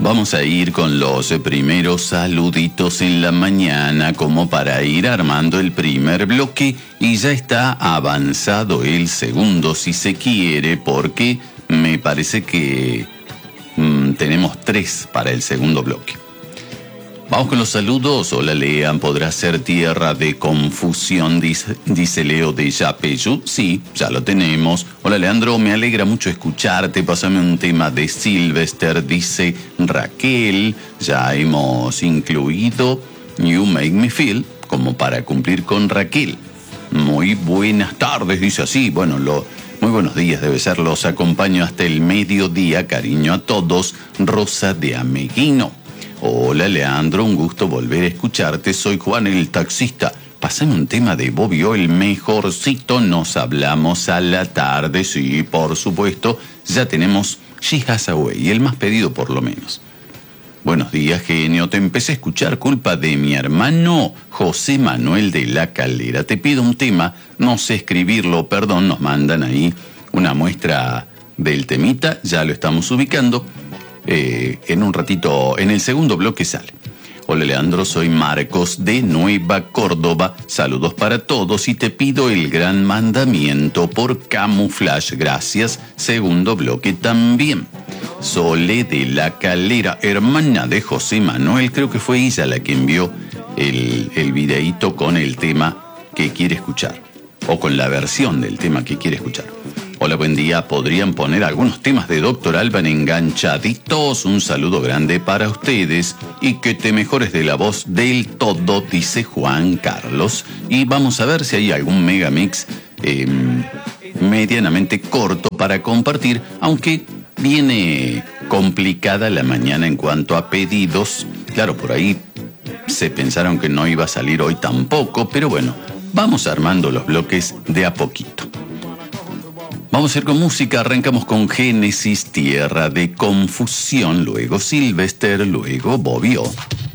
Vamos a ir con los primeros saluditos en la mañana como para ir armando el primer bloque y ya está avanzado el segundo si se quiere porque me parece que tenemos 3 para el segundo bloque. Vamos con los saludos. Hola Lean, ¿podrá ser tierra de confusión? Dice Leo de Yapeyú. Sí, ya lo tenemos. Hola Leandro, me alegra mucho escucharte. Pásame un tema de Sylvester, dice Raquel. Ya hemos incluido You Make Me Feel como para cumplir con Raquel. Muy buenas tardes, dice así. Bueno, muy buenos días debe ser. Los acompaño hasta el mediodía. Cariño a todos. Rosa de Ameguino. Hola Leandro, un gusto volver a escucharte, soy Juan el taxista. Pásame un tema de Bobby, el mejorcito, nos hablamos a la tarde, sí, por supuesto, ya tenemos She Has a Way, el más pedido por lo menos. Buenos días, genio, te empecé a escuchar culpa de mi hermano José Manuel de la Calera. Te pido un tema, no sé escribirlo, perdón, nos mandan ahí una muestra del temita, ya lo estamos ubicando. En un ratito, en el segundo bloque sale. Hola Leandro, soy Marcos de Nueva Córdoba. Saludos para todos y te pido el gran mandamiento por Camouflage. Gracias. Segundo bloque también. Sole de la Calera, hermana de José Manuel. Creo que fue ella la que envió el videíto con el tema que quiere escuchar. O con la versión del tema que quiere escuchar. Hola, buen día. ¿Podrían poner algunos temas de Dr. Alban enganchaditos? Un saludo grande para ustedes y que te mejores de la voz del todo, dice Juan Carlos. Y vamos a ver si hay algún megamix medianamente corto para compartir, aunque viene complicada la mañana en cuanto a pedidos. Claro, por ahí se pensaron que no iba a salir hoy tampoco, pero bueno, vamos armando los bloques de a poquito. Vamos a ir con música, arrancamos con Génesis, Tierra de Confusión, luego Sylvester, luego Bobby O.